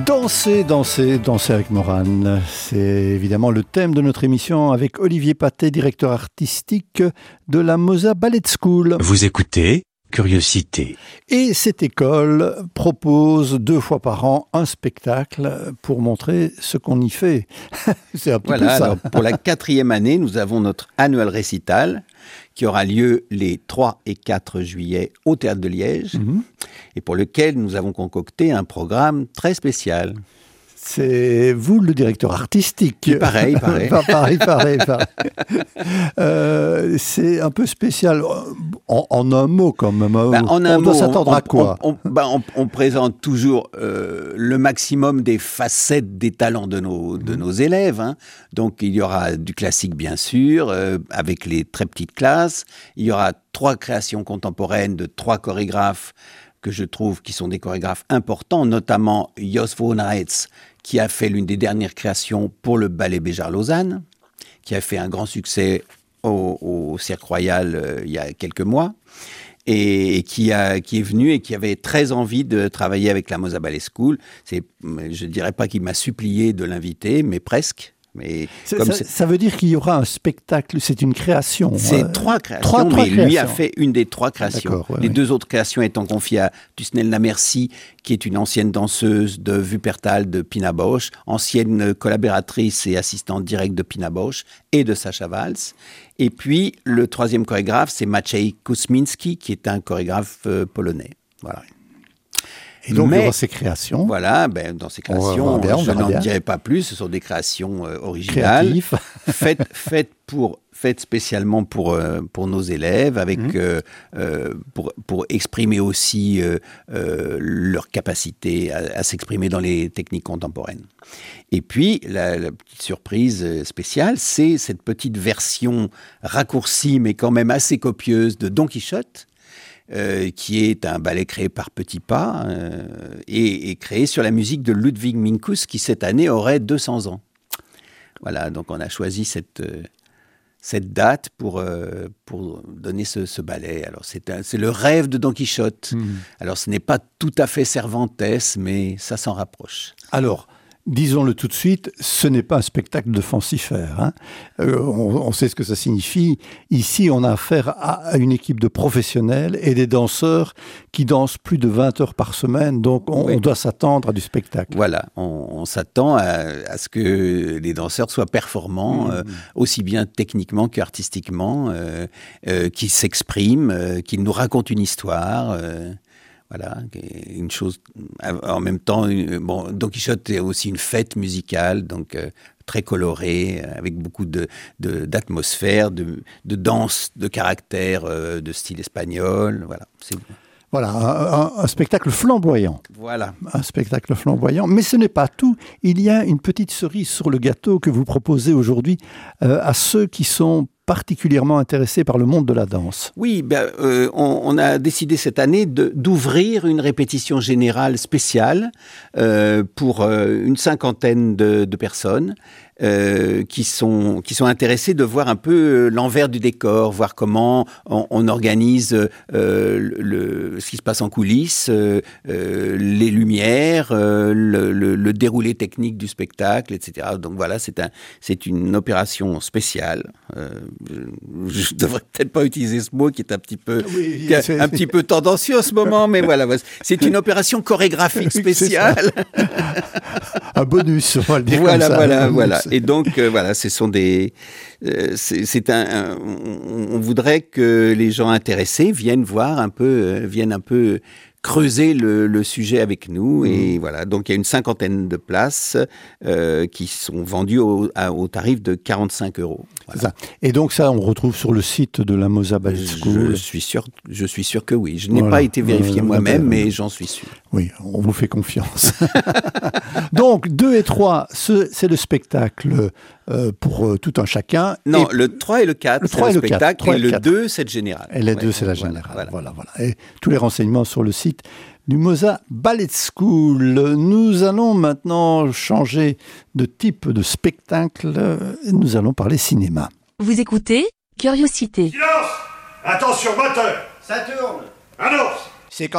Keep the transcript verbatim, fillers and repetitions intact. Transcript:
Danser, danser, danser avec Morane. C'est évidemment le thème de notre émission avec Olivier Patet, directeur artistique de la Mosa Ballet School. Vous écoutez Curiosité. Et cette école propose deux fois par an un spectacle pour montrer ce qu'on y fait. C'est un peu voilà, ça. Alors, pour la quatrième année, nous avons notre annuel récital qui aura lieu les trois et quatre juillet au Théâtre de Liège mmh. et pour lequel nous avons concocté un programme très spécial. C'est vous le directeur artistique. Et pareil, pareil. pareil, pareil, pareil. euh, c'est un peu spécial. En, en un mot, quand même. Ben, en un on mot, doit s'attendre on, à quoi on, on, ben, on, on présente toujours euh, le maximum des facettes des talents de nos, de nos élèves. Hein. Donc, il y aura du classique, bien sûr, euh, avec les très petites classes. Il y aura trois créations contemporaines de trois chorégraphes que je trouve qui sont des chorégraphes importants, notamment Jos Vonraetz, qui a fait l'une des dernières créations pour le Ballet Béjart Lausanne, qui a fait un grand succès au, au Cirque Royal euh, il y a quelques mois, et, et qui, a, qui est venu et qui avait très envie de travailler avec la Mosa Ballet School. C'est, je ne dirais pas qu'il m'a supplié de l'inviter, mais presque. Mais c'est, comme ça, c'est... ça veut dire qu'il y aura un spectacle, c'est une création. C'est euh, trois créations, trois, trois mais créations. Lui a fait une des trois créations. Ouais, Les ouais. deux autres créations étant confiées à Tusnel Lamercie, qui est une ancienne danseuse de Wuppertal de Pina Bausch, ancienne collaboratrice et assistante directe de Pina Bausch et de Sacha Valls. Et puis, le troisième chorégraphe, c'est Maciej Kuzminski, qui est un chorégraphe euh, polonais. Voilà. Et donc, Mais, dans ces créations, voilà, ben, dans ces créations, bien, je n'en bien. dirai pas plus. Ce sont des créations euh, originales, faites, faites pour, faites spécialement pour euh, pour nos élèves, avec mmh. euh, euh, pour pour exprimer aussi euh, euh, leur capacité à, à s'exprimer dans les techniques contemporaines. Et puis la, la petite surprise spéciale, c'est cette petite version raccourcie, mais quand même assez copieuse de Don Quichotte. Euh, qui est un ballet créé par Petit Pas euh, et, et créé sur la musique de Ludwig Minkus, qui cette année aurait deux cents ans. Voilà, donc on a choisi cette, euh, cette date pour, euh, pour donner ce, ce ballet. Alors c'est, un, c'est le rêve de Don Quichotte. Mmh. Alors ce n'est pas tout à fait Cervantes, mais ça s'en rapproche. Alors, disons-le tout de suite, ce n'est pas un spectacle de fancifère. Hein. Euh, on, on sait ce que ça signifie. Ici, on a affaire à une équipe de professionnels et des danseurs qui dansent plus de vingt heures par semaine. Donc, on, oui. on doit s'attendre à du spectacle. Voilà, on, on s'attend à, à ce que les danseurs soient performants, mmh. euh, aussi bien techniquement qu'artistiquement, euh, euh, qu'ils s'expriment, euh, qu'ils nous racontent une histoire. Euh, Voilà, une chose. En même temps, bon, Don Quichotte est aussi une fête musicale, donc euh, très colorée, avec beaucoup de, de d'atmosphère, de, de danse, de caractère, euh, de style espagnol. Voilà. C'est... Voilà, un, un spectacle flamboyant. Voilà. Un spectacle flamboyant. Mais ce n'est pas tout. Il y a une petite cerise sur le gâteau que vous proposez aujourd'hui euh, à ceux qui sont particulièrement intéressés par le monde de la danse. Oui, ben, euh, on, on a décidé cette année de, d'ouvrir une répétition générale spéciale euh, pour euh, une cinquantaine de, de personnes euh, qui sont, qui sont intéressées de voir un peu l'envers du décor, voir comment on, on organise euh, le, ce qui se passe en coulisses, euh, euh, les lumières, euh, le, le, le déroulé technique du spectacle, et cetera. Donc voilà, c'est, un, c'est une opération spéciale. Euh, je ne devrais peut-être pas utiliser ce mot qui est un petit peu, oui, qui est un petit peu tendancieux en ce moment, mais voilà, c'est une opération chorégraphique spéciale. Un bonus, on va le dire voilà, comme ça. Voilà, voilà. Et donc, euh, voilà, ce sont des... Euh, c'est, c'est un, un, on voudrait que les gens intéressés viennent voir un peu, euh, viennent un peu creuser le, le sujet avec nous. Et mmh. voilà, donc il y a une cinquantaine de places euh, qui sont vendues au, à, au tarif de quarante-cinq euros. Voilà. C'est ça. Et donc ça, on retrouve sur le site de la Mosa Ballet School. Je suis sûr, je suis sûr que oui. Je n'ai voilà. pas été vérifié euh, moi-même, mais j'en suis sûr. Oui, on vous fait confiance. Donc, deux et trois, ce, c'est le spectacle euh, pour euh, tout un chacun. Non, et le trois et le quatre, le c'est trois le et spectacle, le et, et le deux, c'est le général. Et les ouais, deux, c'est la voilà, générale. Voilà. Voilà, voilà. Et tous les renseignements sur le site du Mosa Ballet School. Nous allons maintenant changer de type de spectacle. Nous allons parler cinéma. Vous écoutez Curiosité. Silence! Attention, moteur! Ça tourne! Annonce! C'est